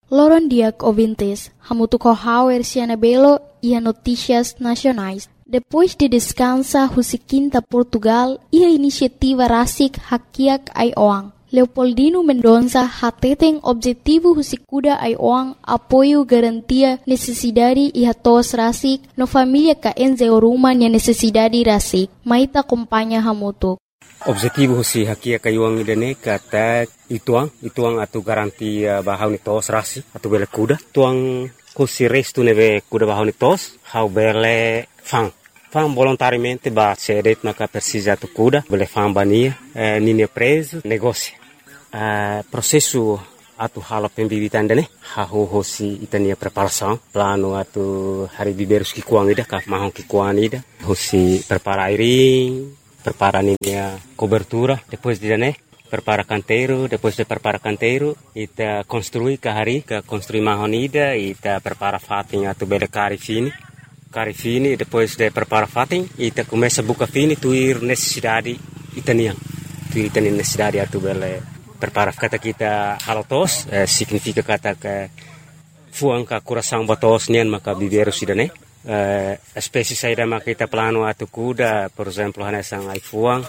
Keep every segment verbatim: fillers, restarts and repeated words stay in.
Loron Diak ouvintes, hamutuco hauer Cianabelo e a notícias nacionais. Depois de descansa Husiquinta Portugal e a iniciativa Rasik Hakiak Aioang. Leopoldino Mendonça hateten objetivo Husikuda Aioang apoio garantia necessidade e hatos Rasik no família ka enzeoruma nia necessidade Rasik. Maita acompanha hamutuk. Objetivo si hakia kayuang idane kata ituang ituang atu garanti bahau ni tos rasi atu bele kuda tuang kusi restu neve kuda bahau ni tos hau bele fang fang volontariamente ba cedet maka persija atu kuda bele fang bania eh, nini preso negócio eh, processo atu hala pembibitan dane hau hosi itania preparação plano atu hari biberus ki kuang ida ka mahong ki kuang ida hosi prepara airing prepara a cobertura, depois de né, prepara canteiro, depois de prepara canteiro, ita construi kahari, ka construi mahonida, ita prepara fatin atu bele cari fini, cari fini, depois de prepara fatin, ita começa buka fini, tuir necessidade itanian, tuir itanian necessidade atu bele prepara kata kita halotos, eh, significa kata ke fuang ka coração batos nian maka biberu sidane. Uh, espécie saída makita plano atu kuda, por exemplo, hanesang ai fuang,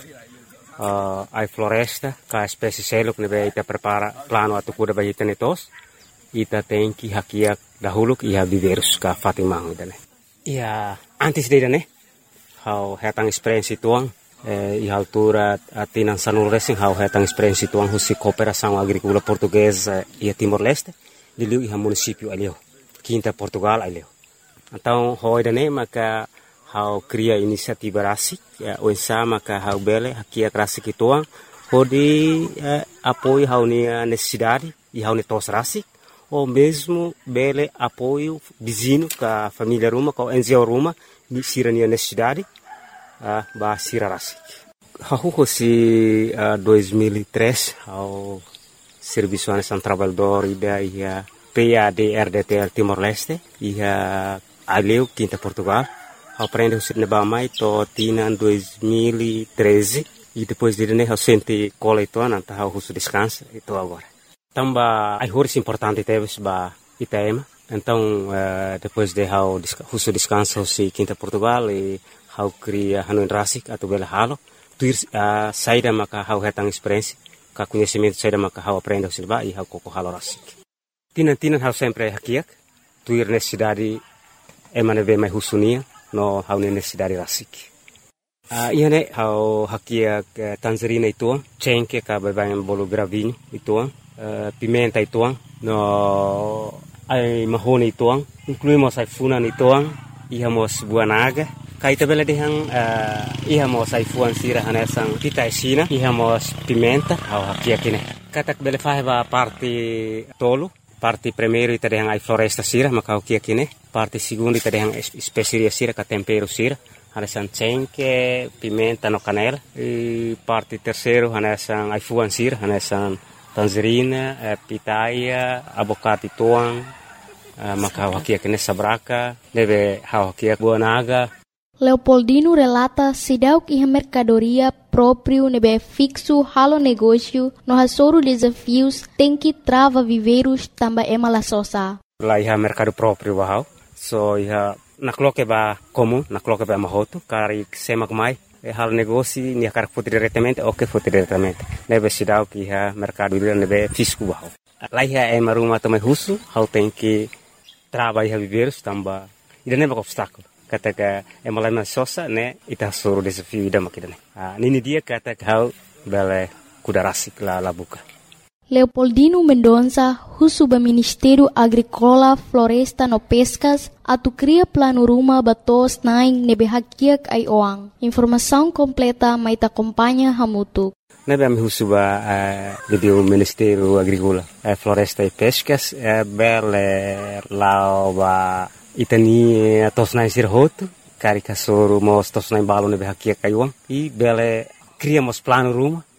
uh, ai floresta, ka espécie seluk nebe ita prepara plano atu kuda bagi tenetos, ita tenki hakiak dahuluk iha biberus ka fatimang dane. Ia antes de dane, hau hetang experiência tuang, eh, iha altura atinan sanul racing hau hetang experiência tuang husi cooperação agrícola portuguesa ia Timor-Leste, diliu iha município alio, Quinta Portugal alio. Então, hoi dane maka hau cria inisiativa rasik, ya, uensa maka hau bele hakia rasik ituang, hodi eh, apoio hau nia necessidade e hau netos rasik, ou mesmo bele apoio vizinho ka família ruma, ka N G O ruma, ni sira nia necessidade, uh, ba sira rasik. Hau hosi uh, dois mil e três, hau Serviço Nacional Trabalhador ida ia P A D R D T L Timor-Leste, ia aleu Quinta Portugal, aprende o cinema mais to tina dois mil e treze e depois de né o sente cola itu nanta hau husu descansa itu agora. Tamba ai horis importante teves ba Itaema. Então uh, depois de hau husu descansa si Quinta Portugal e hau cria hanu rasik atau bela halo, tuir uh, saída maka hau hetang experiência, ka conhecimento saída maka hau aprende o cinema e hau koko halo rasik. Tina-tina hau sempre hakiak, tuir necessidade emane be mai husunia no hau necessidade rasik. Uh, ia ne hau hakia uh, tangerina ituang, cengke ka babayan bolo gravinho ituang, uh, pimenta ituang, no ai mahoni ituang, incluímos ai funan ituang, ihamos buanaga, kaita bela dehang uh, ihamos ai fuan sira hanesang pita esina, ihamos pimenta hau hakia kine. Katak bele faheba parte tolo, parte primeiro ita dehang ai floresta sira maka hau kia kine. Parte segundo ita dehang especiaria sira ka tempero sira, hanesan cengke, pimenta no canela. E parte terceiro hanesan ai fuan sira, hanesan tangerina, eh, pitaya, abocate tuang, eh, maka hau hakia kine sabraka, deve hau hakia buanaga. Leopoldino relata sidauk iha mercadoria próprio nebe fixo halo negócio no hasoro desafios tem que trava viveiros tamba ema la sosa. Lá iha mercado próprio bahau. So iha nakloke ba comum, nakloke ba mahoto, kari sema kumai, e hal negócio nia kar foto diretamente, ok foto diretamente. Nebe sidau ki iha mercado ira nebe fisco bahau. Lá iha ema ruma também husu, hal tem que trava iha viveiros tamba, ida nebe obstáculo. Kata ka ema lama sosa ne ita soro desafio ida makidane. Ah, nini dia kata hau bele kuda rasik la la buka. Leopoldino Mendonça, husuba Ministério Agrícola, Floresta no Pescas, atu cria plano ruma batos naing nebe hakiak ai oang. Informação completa maita acompanha hamutu. Nebe am husuba uh, do Ministério Agrícola, uh, Floresta e Pescas, uh, bele lao ba itani tos naing sirhoto, kari kasoro mos tos naing balo nebe hakiak ai oang. E bele criamos plano ruma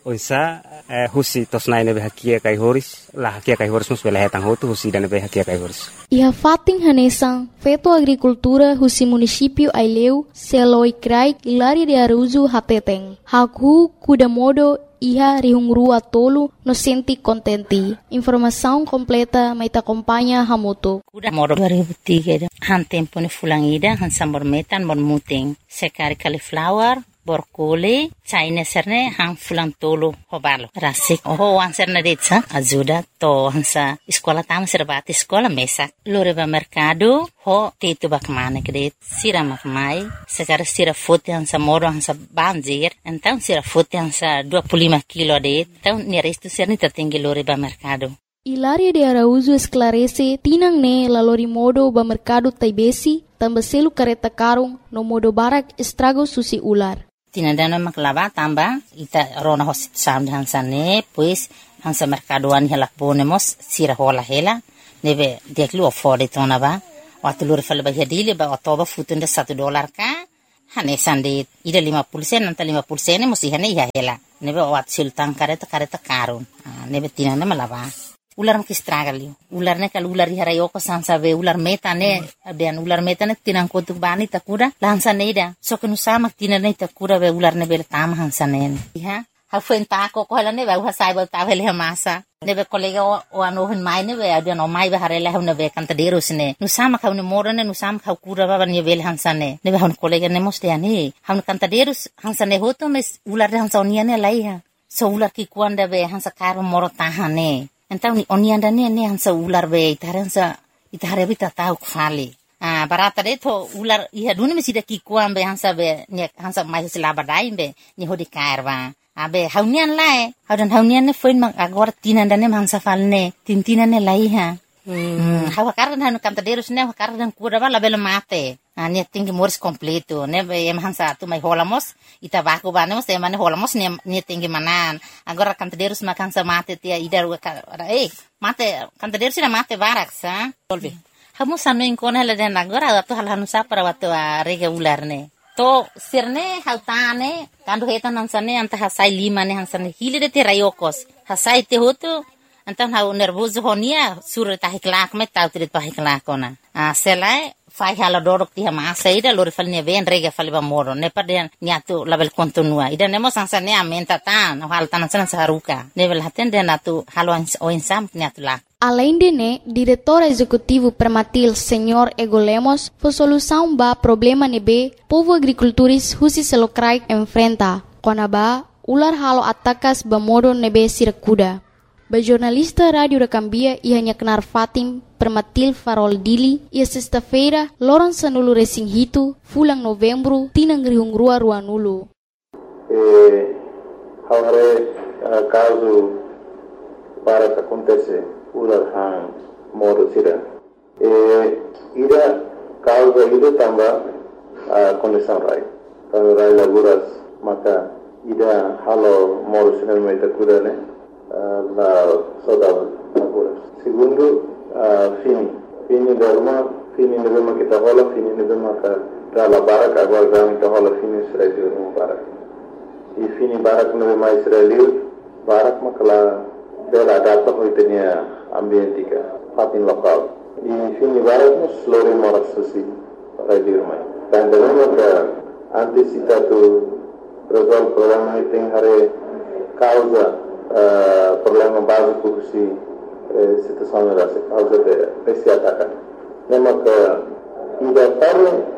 Onsa eh, husi tosnai nebe hakia kai horis la hakia kai horis mus bela hetang hotu husi dan nebe hakia kai horis. Iha fating hanesang feto agricultura husi município Aileu seloi krai Hilaria de Araújo hateteng. Haku kuda modo iha rihungrua tolu no senti contenti. Informação completa mai acompanha hamoto. Kuda modo dua ribu tiga han tempo ni fulangida han sambor metan bon muting sekari cauliflower borkole China serne han fulang tolo hobalo rasik oh wan serne detsa ajuda to hansa sekolah tama serbati sekolah mesak loreba mercado ho tetu bakmane kede sira makmai sekar sira foto hansa moro hansa banjir então sira foto hansa dua puluh lima kilo de então ni resto serne tertinggi loreba mercado. Hilaria de Araújo esclarece tinang ne lalori modo ba mercado taibesi tambah selu kareta karung no modo barak estrago susi ular. Tinadana maklava tamba ita rona hosit sam hansa ne pues hansa mercadoan hela ponemos sira hola hela neve deklu ofode tona ba waktu lur fal ba hedile ba otoba futunda satu dolar ka hane sande ida lima puluh sen nanta lima puluh sen mesti hane ya hela neve wat sultan kareta kareta karun neve tinana malava ular mak istragali ular ne kal ular hara yoko sansa be ular meta ne ben ular meta ne tinang kotuk bani takura lansa neida so kenu sama tinane takura be ular ne bel tam hansa ne ha ha fen ta ko ko hala ne ba ha sai ba ta vele masa ne be kolega o ano hen mai ne be ada no mai be harela ne be kanta derus ne nu sama ka ne morane nu sama ka kura ba ne bel hansa ne ne be han kolega ne moste ani han kanta derus hansa ne hoto mes ular hansa oniane lai ha so ular ki kuanda be hansa karo moro tahane. Então oni anda ne ne hansa ular be itaransa itare bita tau khali ah barata de to ular iha duni mesida ki kuam be hansa be ne hansa mai sila badai be ni hodi kairwa abe haunian lai haudan haunian ne foin mang agora tinanda ne hansa falne tintina ne lai ha hmm hawa kardan hanu kanta derus ne kardan kura bala bela mate ani tinggi moris completo ne be em hansa tu mai holamos ita baku banemos e mane holamos ne ne tinggi manan agora kanta derus makan sa mate tia idar eh mate kanta derus na mate barak sa tolbi hamu sanu inkona la den agora tu hal hanu sa para watu rega ular ne to sirne hautane kandu hetan hansane anta hasai lima ne hansane hilide te rayokos hasai te hotu antan hau nervoso honia sur ta hiklak met tau trit pa hiklak kona a selai fai hala dorok ti hama saida lori falne ven rega faliba moro ne paden niatu label kontinua ida nemo sansane amenta tan hal tan san saruka nevel haten den atu halo o insam niatu la. Além de né, diretor executivo Permatil, senhor Ego Lemos, foi solução ba problema nebe povo agricultores husi selokrai enfrenta. Konaba ular halo atakas ba modo nebe sirakuda. Ba jornalista Radio da Cambia ia kenar Fatim Permatil Farol Dili ia sexta-feira loron sanulu resing hitu fulang novembro tinang rihungrua ruanulu. Eh, haware uh, caso para que acontece ular hang modo sira. Eh, ida causa ida tamba uh, condição rai. Kalau rai laguras maka ida halo modo sira meta kuda ne. La saudade agora. Segundo, uh, fini. Fini derma, fini derma kita hola, fini derma ka dala barak agora dami kita hola fini Israel no barak. E fini barak no mais Israel, barak makala dela data hoitenia ambientika, fatin lokal. E fini barak no slore moras susi Israel mai. Dan derma ka antes kita tu resolve problema iting hare causa Uh, problema básico que se uh, situação era essa causa de esse ataque. Lembra que ainda para